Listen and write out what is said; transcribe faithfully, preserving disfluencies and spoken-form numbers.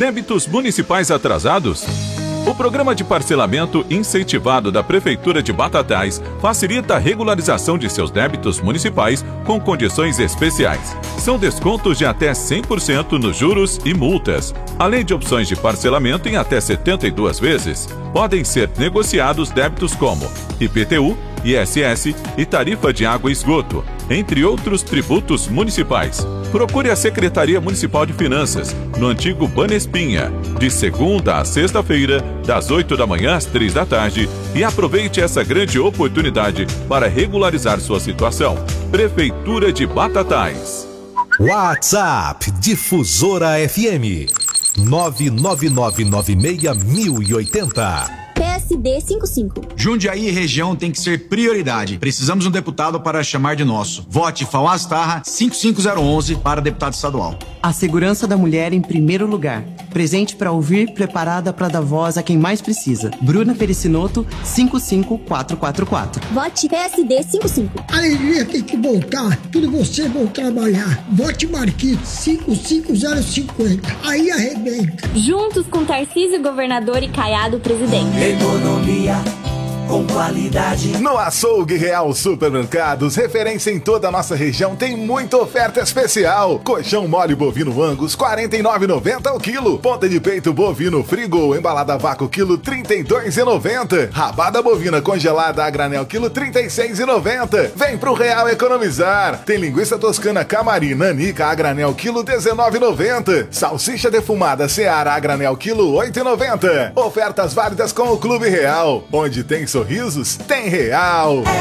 Débitos municipais atrasados? O programa de parcelamento incentivado da Prefeitura de Batatais facilita a regularização de seus débitos municipais com condições especiais. São descontos de até cem por cento nos juros e multas, além de opções de parcelamento em até setenta e duas vezes. Podem ser negociados débitos como I P T U, I S S e tarifa de água e esgoto, entre outros tributos municipais. Procure a Secretaria Municipal de Finanças, no antigo Banespinha, de segunda a sexta-feira, das oito da manhã às três da tarde, e aproveite essa grande oportunidade para regularizar sua situação. Prefeitura de Batatais. WhatsApp Difusora F M nove nove nove nove seis mil e oitenta. P S D cinquenta e cinco. Jundiaí e região tem que ser prioridade. Precisamos de um deputado para chamar de nosso. Vote Fauaz Tarra cinco cinco zero um um para deputado estadual. A segurança da mulher em primeiro lugar. Presente para ouvir, preparada para dar voz a quem mais precisa. Bruna Pericinoto cinco cinco quatro quatro quatro. Vote P S D cinquenta e cinco. A alegria tem que voltar. Tudo vocês vão trabalhar. Vote Marquito cinco cinco zero cinco zero. Aí arrebenta. Juntos com Tarcísio Governador e Caiado Presidente. Economia com qualidade. No Açougue Real Supermercados, referência em toda a nossa região, tem muita oferta especial. Colchão mole bovino Angus, quarenta e nove reais e noventa centavos ao quilo. Ponta de peito bovino Frigo, embalada a vácuo, quilo, trinta e dois reais e noventa centavos. Rabada bovina congelada a granel, quilo, trinta e seis reais e noventa centavos. Vem pro Real economizar. Tem linguiça toscana Camari Nanica a granel, quilo, dezenove reais e noventa centavos. Salsicha defumada Seara a granel, quilo, oito reais e noventa centavos. Ofertas válidas com o Clube Real. Onde tem sorrisos, tem Real.